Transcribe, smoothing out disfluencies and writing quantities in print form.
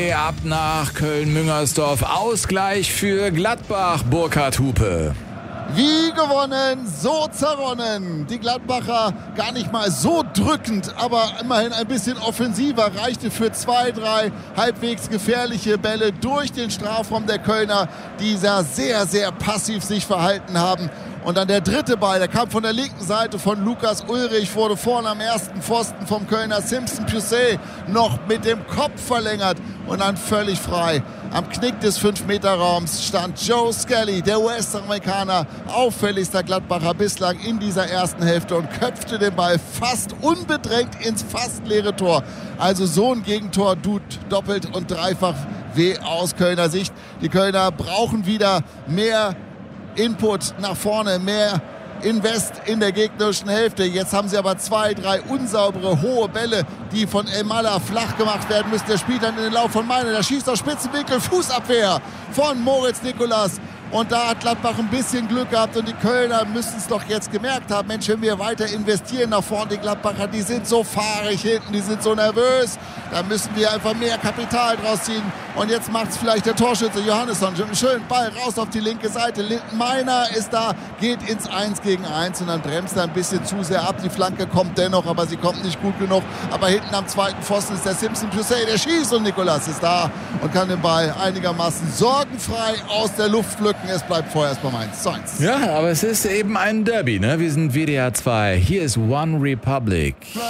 Ab nach Köln-Müngersdorf. Ausgleich für Gladbach. Burkhard Hupe. Wie gewonnen, so zerronnen. Die Gladbacher gar nicht mal so drückend, aber immerhin ein bisschen offensiver. Reichte für 2, 3 halbwegs gefährliche Bälle durch den Strafraum der Kölner, die sehr, sehr passiv sich verhalten haben. Und dann der dritte Ball, der kam von der linken Seite von Lukas Ullrich, wurde vorne am ersten Pfosten vom Kölner Simpson Pusey noch mit dem Kopf verlängert und dann völlig frei. Am Knick des 5-Meter-Raums stand Joe Skelly, der US-Amerikaner, auffälligster Gladbacher bislang in dieser ersten Hälfte und köpfte den Ball fast unbedrängt ins fast leere Tor. Also so ein Gegentor tut doppelt und dreifach weh aus Kölner Sicht. Die Kölner brauchen wieder mehr Input nach vorne, mehr Invest in der gegnerischen Hälfte. Jetzt haben sie aber 2, 3 unsaubere, hohe Bälle, die von Elmalah flach gemacht werden müssen. Der spielt dann in den Lauf von Meine. Der schießt aus Spitzenwinkel, Fußabwehr von Moritz Nicolas. Und da hat Gladbach ein bisschen Glück gehabt und die Kölner müssen es doch jetzt gemerkt haben. Mensch, wenn wir weiter investieren nach vorne, die Gladbacher, die sind so fahrig hinten, die sind so nervös. Da müssen wir einfach mehr Kapital draus ziehen. Und jetzt macht es vielleicht der Torschütze Johannesson. Schön, Ball raus auf die linke Seite. Linden Meiner ist da, geht ins 1 gegen 1 und dann bremst er ein bisschen zu sehr ab. Die Flanke kommt dennoch, aber sie kommt nicht gut genug. Aber hinten am zweiten Pfosten ist der Simpson Pusey, der schießt und Nicolas ist da und kann den Ball einigermaßen sorgenfrei aus der Luft pflücken. Es bleibt vorerst beim 1:1. Ja, aber es ist eben ein Derby, ne? Wir sind WDR 2. Hier ist One Republic.